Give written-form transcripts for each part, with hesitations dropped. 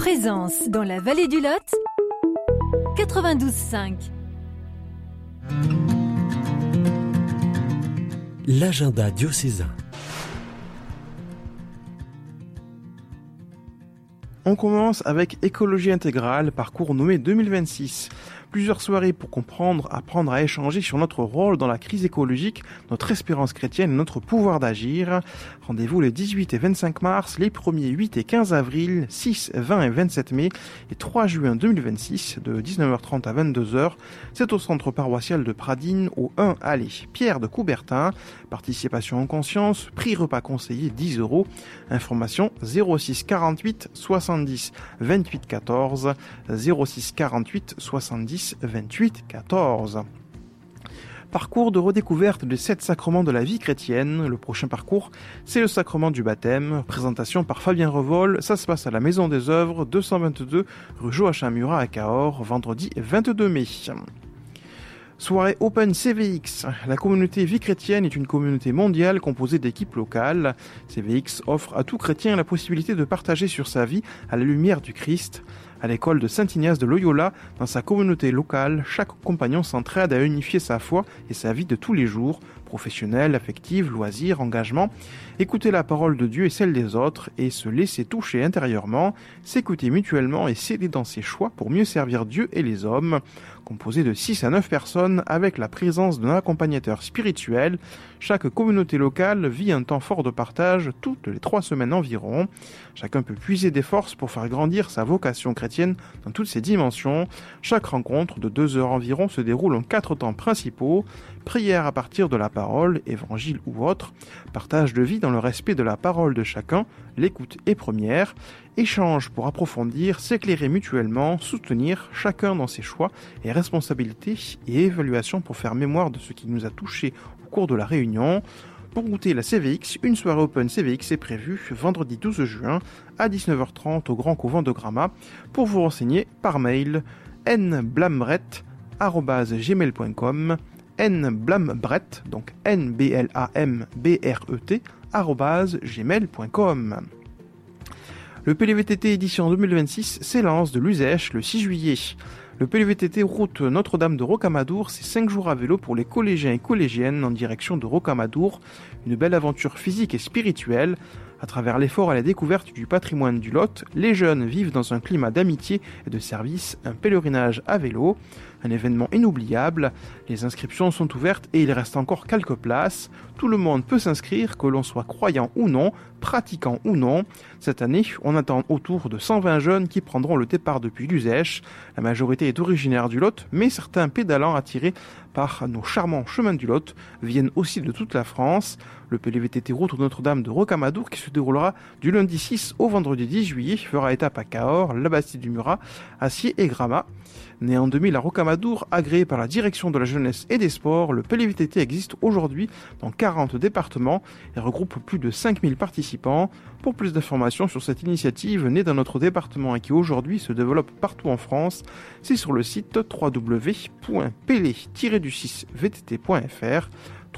Présence dans la vallée du Lot, 92.5. L'agenda diocésain. On commence avec Écologie intégrale, parcours nommé 2026. Plusieurs soirées pour comprendre, apprendre à échanger sur notre rôle dans la crise écologique, notre espérance chrétienne et notre pouvoir d'agir. Rendez-vous les 18 et 25 mars, les 1er, 8 et 15 avril, 6, 20 et 27 mai et 3 juin 2026 de 19h30 à 22h. C'est au centre paroissial de Pradines, au 1 allée Pierre de Coubertin. Participation en conscience, prix repas conseillé 10 €. Information 06 48 70 28 14, 06 48 70 28 14. Parcours de redécouverte des 7 sacrements de la vie chrétienne. Le prochain parcours, c'est le sacrement du baptême. Présentation par Fabien Revol. Ça se passe à la Maison des Œuvres, 222 rue Joachim Murat à Cahors, vendredi 22 mai. Soirée Open CVX. La communauté Vie chrétienne est une communauté mondiale composée d'équipes locales. CVX offre à tout chrétien la possibilité de partager sur sa vie à la lumière du Christ. À l'école de Saint-Ignace de Loyola, dans sa communauté locale, chaque compagnon s'entraide à unifier sa foi et sa vie de tous les jours, professionnelle, affective, loisirs, engagement, écouter la parole de Dieu et celle des autres, et se laisser toucher intérieurement, s'écouter mutuellement et s'aider dans ses choix pour mieux servir Dieu et les hommes. Composé de 6 à 9 personnes, avec la présence d'un accompagnateur spirituel, chaque communauté locale vit un temps fort de partage toutes les 3 semaines environ. Chacun peut puiser des forces pour faire grandir sa vocation chrétienne dans toutes ses dimensions. Chaque rencontre de 2 heures environ se déroule en 4 temps principaux: prière à partir de la parole, évangile ou autre, partage de vie dans le respect de la parole de chacun, l'écoute est première, échange pour approfondir, s'éclairer mutuellement, soutenir chacun dans ses choix et responsabilités, et évaluation pour faire mémoire de ce qui nous a touchés au cours de la réunion. Pour goûter la CVX, une soirée Open CVX est prévue vendredi 12 juin à 19h30 au Grand Couvent de Gramat. Pour vous renseigner, par mail nblambret@gmail.com, nblambret, donc nblambret, @gmail.com. Le PLVTT édition 2026 s'élance de l'Uzèche le 6 juillet. Le PLVTT route Notre-Dame de Rocamadour, c'est 5 jours à vélo pour les collégiens et collégiennes en direction de Rocamadour. Une belle aventure physique et spirituelle. À travers l'effort et la découverte du patrimoine du Lot, les jeunes vivent dans un climat d'amitié et de service, un pèlerinage à vélo, un événement inoubliable. Les inscriptions sont ouvertes et il reste encore quelques places. Tout le monde peut s'inscrire, que l'on soit croyant ou non, pratiquant ou non. Cette année, on attend autour de 120 jeunes qui prendront le départ depuis l'Uzèche. La majorité est originaire du Lot, mais certains pédalants attirés par nos charmants chemins du Lot viennent aussi de toute la France. Le PLVTT route Notre-Dame de Rocamadour, qui se déroulera du lundi 6 au vendredi 10 juillet, fera étape à Cahors, la Bastide du Murat, Acier et Gramat. Né en 2000 à Rocamadour, agréé par la direction de la jeunesse et des sports, le PLVTT existe aujourd'hui dans 40 départements et regroupe plus de 5000 participants. Pour plus d'informations sur cette initiative née dans notre département et qui aujourd'hui se développe partout en France, c'est sur le site www.pele-du6vtt.fr,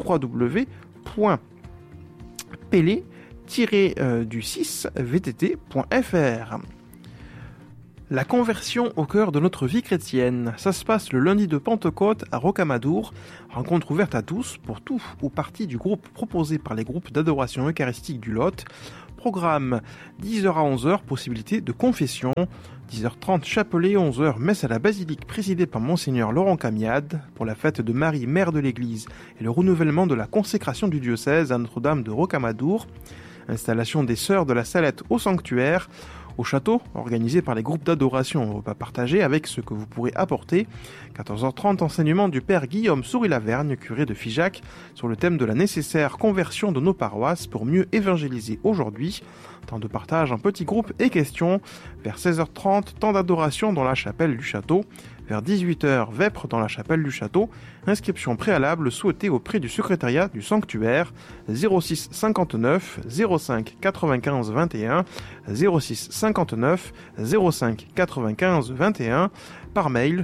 www.pele-du6vtt.fr. La conversion au cœur de notre vie chrétienne. Ça se passe le lundi de Pentecôte à Rocamadour. Rencontre ouverte à tous, pour tout ou partie du groupe proposé par les groupes d'adoration eucharistique du Lot. Programme 10h à 11h, possibilité de confession. 10h30 chapelet, 11h messe à la basilique présidée par Monseigneur Laurent Camiade pour la fête de Marie, mère de l'Église et le renouvellement de la consécration du diocèse à Notre-Dame de Rocamadour. Installation des Sœurs de la Salette au sanctuaire. Au château, organisé par les groupes d'adoration au repas partagé avec ce que vous pourrez apporter. 14h30, enseignement du Père Guillaume Souris-Lavergne, curé de Figeac, sur le thème de la nécessaire conversion de nos paroisses pour mieux évangéliser aujourd'hui. Temps de partage en petits groupes et questions. Vers 16h30, temps d'adoration dans la chapelle du château. Vers 18h, vêpres dans la chapelle du château. Inscription préalable souhaitée auprès du secrétariat du sanctuaire. 06 59 05 95 21, 06 59 05 95 21, par mail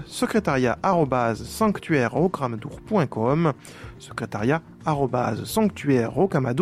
secrétariat@sanctuaireRocamadour.com,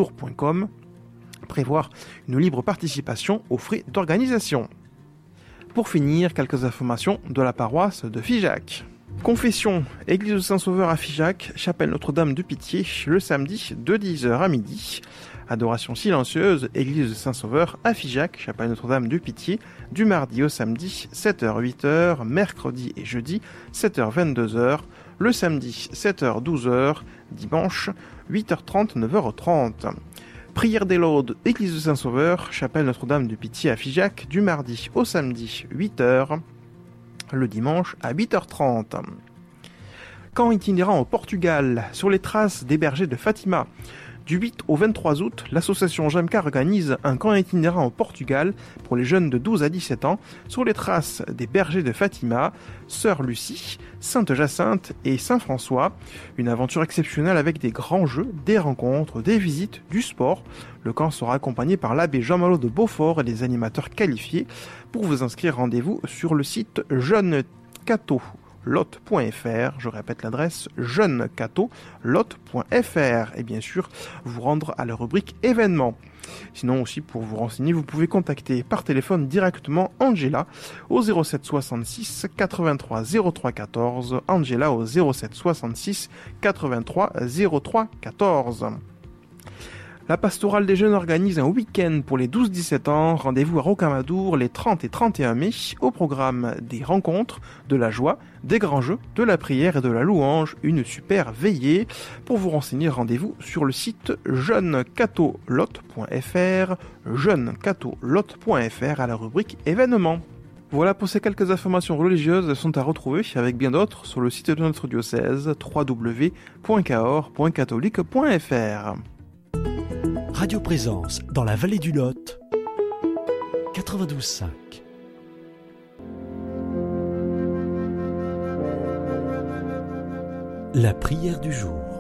secrétariat@sanctuaireRocamadour.com. Prévoir une libre participation aux frais d'organisation. Pour finir, quelques informations de la paroisse de Figeac. Confession, église de Saint-Sauveur à Figeac, chapelle Notre-Dame de Pitié, le samedi de 10h à midi. Adoration silencieuse, église de Saint-Sauveur à Figeac, chapelle Notre-Dame de Pitié, du mardi au samedi, 7h-8h, mercredi et jeudi, 7h-22h, le samedi, 7h-12h, dimanche, 8h30, 9h30. Prière des Laudes, église de Saint-Sauveur, chapelle Notre-Dame de Pitié à Figeac, du mardi au samedi, 8h, le dimanche à 8h30. Camp itinérant au Portugal, sur les traces des bergers de Fatima. Du 8 au 23 août, l'association Jamka organise un camp itinérant au Portugal pour les jeunes de 12 à 17 ans sur les traces des bergers de Fatima, Sœur Lucie, Sainte Jacinthe et Saint François. Une aventure exceptionnelle avec des grands jeux, des rencontres, des visites, du sport. Le camp sera accompagné par l'abbé Jean-Malo de Beaufort et des animateurs qualifiés. Pour vous inscrire, rendez-vous sur le site jeunecatolot.fr. Je répète l'adresse jeunecatolot.fr et bien sûr vous rendre à la rubrique événements. Sinon aussi pour vous renseigner, vous pouvez contacter par téléphone directement Angela au 07 66 83 03 14. Angela au 07 66 83 03 14. La pastorale des jeunes organise un week-end pour les 12-17 ans. Rendez-vous à Rocamadour les 30 et 31 mai. Au programme des rencontres, de la joie, des grands jeux, de la prière et de la louange. Une super veillée. Pour vous renseigner, rendez-vous sur le site jeunecatolot.fr, jeunecatolot.fr à la rubrique événements. Voilà pour ces quelques informations religieuses, elles sont à retrouver avec bien d'autres sur le site de notre diocèse www.cahors.catholique.fr. Radio Présence dans la vallée du Lot, 92.5. La prière du jour.